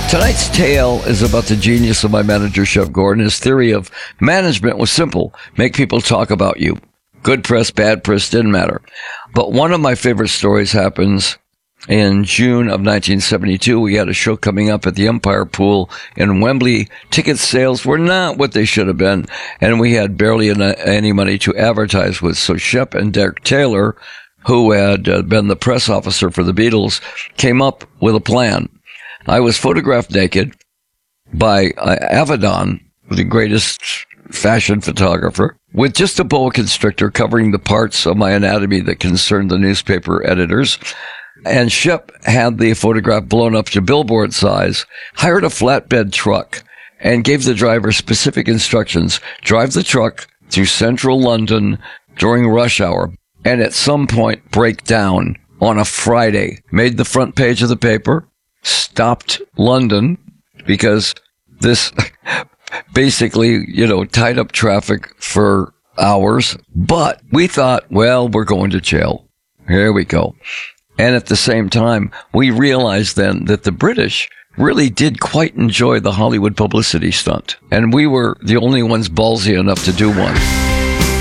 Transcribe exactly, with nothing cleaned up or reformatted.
Tonight's tale is about the genius of my manager, Chef Gordon. His theory of management was simple. Make people talk about you. Good press, bad press, didn't matter. But one of my favorite stories happens in June of nineteen seventy-two. We had a show coming up at the Empire Pool in Wembley. Ticket sales were not what they should have been, and we had barely any money to advertise with. So Shep and Derek Taylor, who had been the press officer for the Beatles, came up with a plan. I was photographed naked by uh, Avedon, the greatest fashion photographer, with just a boa constrictor covering the parts of my anatomy that concerned the newspaper editors. And Shep had the photograph blown up to billboard size, hired a flatbed truck, and gave the driver specific instructions. Drive the truck through central London during rush hour, and at some point break down on a Friday. Made the front page of the paper. Stopped London because this basically, you know, tied up traffic for hours. But we thought, well, we're going to jail. Here we go. And at the same time, we realized then that the British really did quite enjoy the Hollywood publicity stunt. And we were the only ones ballsy enough to do one.